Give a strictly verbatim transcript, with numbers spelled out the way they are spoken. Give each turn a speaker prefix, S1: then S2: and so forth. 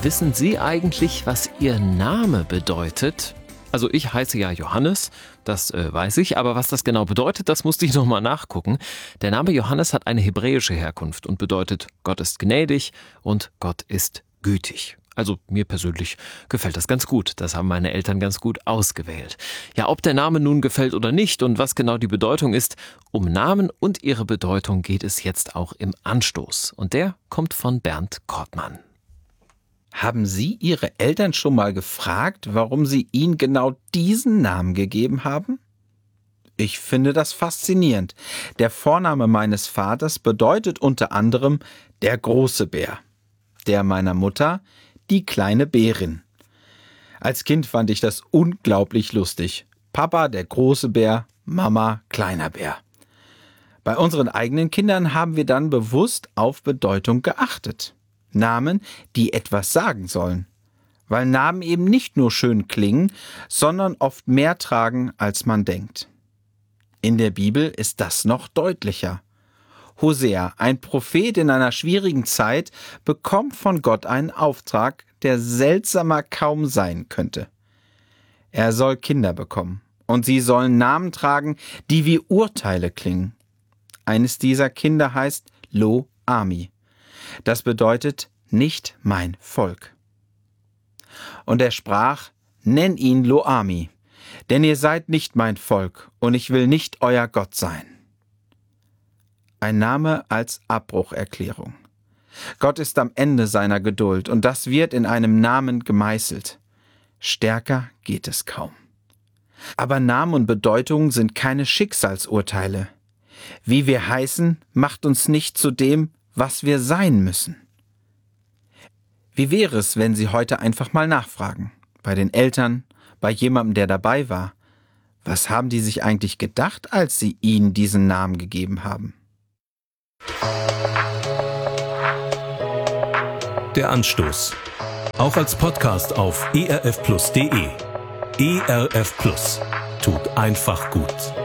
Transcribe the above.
S1: Wissen Sie eigentlich, was Ihr Name bedeutet? Also ich heiße ja Johannes, das äh, weiß ich, aber was das genau bedeutet, das musste ich nochmal nachgucken. Der Name Johannes hat eine hebräische Herkunft und bedeutet, Gott ist gnädig und Gott ist gütig. Also mir persönlich gefällt das ganz gut. Das haben meine Eltern ganz gut ausgewählt. Ja, ob der Name nun gefällt oder nicht und was genau die Bedeutung ist, um Namen und ihre Bedeutung geht es jetzt auch im Anstoß. Und der kommt von Bernd Kortmann.
S2: Haben Sie Ihre Eltern schon mal gefragt, warum Sie ihnen genau diesen Namen gegeben haben? Ich finde das faszinierend. Der Vorname meines Vaters bedeutet unter anderem der große Bär. Der meiner Mutter die kleine Bärin. Als Kind fand ich das unglaublich lustig. Papa der große Bär, Mama kleiner Bär. Bei unseren eigenen Kindern haben wir dann bewusst auf Bedeutung geachtet. Namen, die etwas sagen sollen. Weil Namen eben nicht nur schön klingen, sondern oft mehr tragen, als man denkt. In der Bibel ist das noch deutlicher. Hosea, ein Prophet in einer schwierigen Zeit, bekommt von Gott einen Auftrag, der seltsamer kaum sein könnte. Er soll Kinder bekommen und sie sollen Namen tragen, die wie Urteile klingen. Eines dieser Kinder heißt Lo-Ami. Das bedeutet, nicht mein Volk. Und er sprach, nenn ihn Lo-Ami, denn ihr seid nicht mein Volk und ich will nicht euer Gott sein. Ein Name als Abbrucherklärung. Gott ist am Ende seiner Geduld und das wird in einem Namen gemeißelt. Stärker geht es kaum. Aber Namen und Bedeutungen sind keine Schicksalsurteile. Wie wir heißen, macht uns nicht zu dem, was wir sein müssen. Wie wäre es, wenn Sie heute einfach mal nachfragen? Bei den Eltern, bei jemandem, der dabei war. Was haben die sich eigentlich gedacht, als Sie ihnen diesen Namen gegeben haben?
S3: Der Anstoß. Auch als Podcast auf e r f plus punkt d e. E R F Plus. Tut einfach gut.